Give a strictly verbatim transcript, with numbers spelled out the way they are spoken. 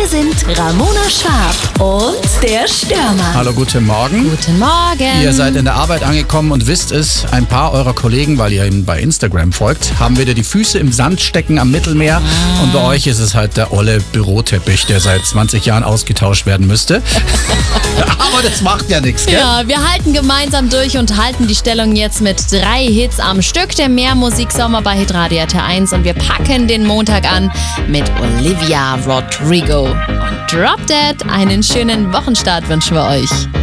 Hier sind Ramona Schwarb und der Stürmer. Hallo, guten Morgen. Guten Morgen. Ihr seid in der Arbeit angekommen und wisst es, ein paar eurer Kollegen, weil ihr ihm bei Instagram folgt, haben wieder die Füße im Sand stecken am Mittelmeer. Ah. Und bei euch ist es halt der olle Büroteppich, der seit zwanzig Jahren ausgetauscht werden müsste. Aber das macht ja nichts, gell? Ja, wir halten gemeinsam durch und halten die Stellung jetzt mit drei Hits am Stück. Der Mehrmusik-Sommer bei Hitradio R T eins und wir packen den Montag an mit Olivia Rodrigo. Und Drop Dead, einen schönen Wochenstart wünschen wir euch.